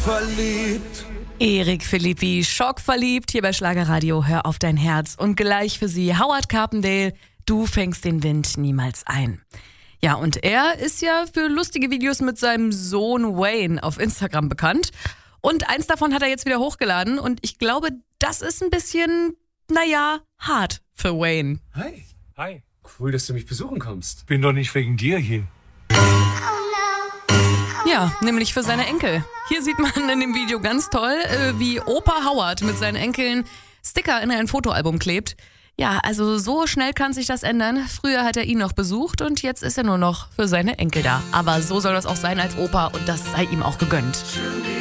Schockverliebt. Erik Philippi, schockverliebt, hier bei Schlagerradio, hör auf dein Herz. Und gleich für Sie Howard Carpendale, du fängst den Wind niemals ein. Ja, und er ist ja für lustige Videos mit seinem Sohn Wayne auf Instagram bekannt. Und eins davon hat er jetzt wieder hochgeladen und ich glaube, das ist ein bisschen, hart für Wayne. Hi. Hi, Cool, dass du mich besuchen kommst. bin doch nicht wegen dir hier. Ja, nämlich für seine Enkel. Hier sieht man in dem Video ganz toll, wie Opa Howard mit seinen Enkeln Sticker in ein Fotoalbum klebt. Ja, also so schnell kann sich das ändern. Früher hat er ihn noch besucht und jetzt ist er nur noch für seine Enkel da. Aber so soll das auch sein als Opa und das sei ihm auch gegönnt.